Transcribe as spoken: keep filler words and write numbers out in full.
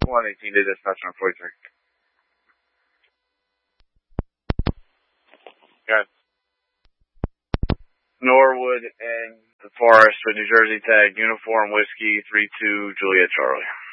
one eighteen to dispatch on forty-three. Got Norwood and the Forest with New Jersey tag, uniform whiskey three two Juliet Charlie.